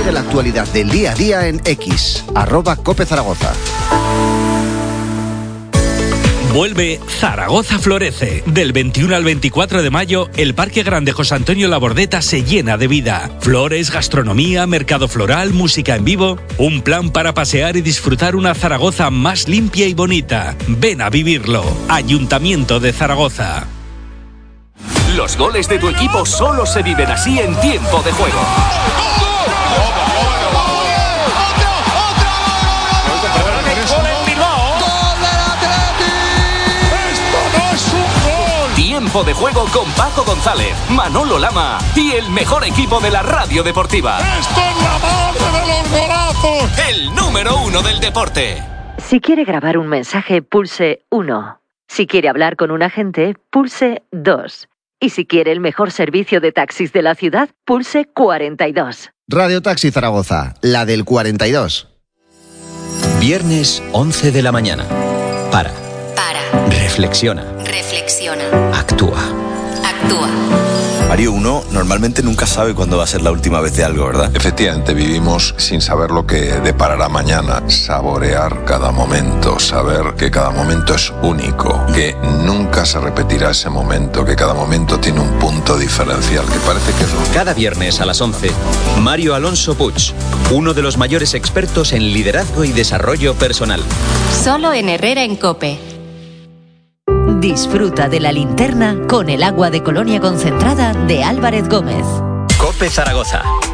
Sigue la actualidad del día a día en X, @COPEZaragoza. Vuelve Zaragoza Florece. Del 21 al 24 de mayo, el Parque Grande José Antonio Labordeta se llena de vida. Flores, gastronomía, mercado floral, música en vivo. Un plan para pasear y disfrutar una Zaragoza más limpia y bonita. Ven a vivirlo. Ayuntamiento de Zaragoza. Los goles de tu equipo solo se viven así en tiempo de juego. Tiempo de juego con Paco González, Manolo Lama y el mejor equipo de la radio deportiva. ¡Esto es la madre de los golazos! El número 1 del deporte. Si quiere grabar un mensaje, pulse 1. Si quiere hablar con un agente, pulse 2. Y si quiere el mejor servicio de taxis de la ciudad, pulse 42. Radio Taxi Zaragoza, la del 42. Viernes 11 de la mañana. Para. Reflexiona. Actúa. Mario, uno normalmente nunca sabe cuándo va a ser la última vez de algo, ¿verdad? Efectivamente, vivimos sin saber lo que deparará mañana. Saborear cada momento, saber que cada momento es único, que nunca se repetirá ese momento, que cada momento tiene un punto diferencial, que parece que es lo... Cada viernes a las 11, Mario Alonso Puig, uno de los mayores expertos en liderazgo y desarrollo personal. Solo en Herrera en COPE. Disfruta de la linterna con el agua de Colonia concentrada de Álvarez Gómez. COPE Zaragoza.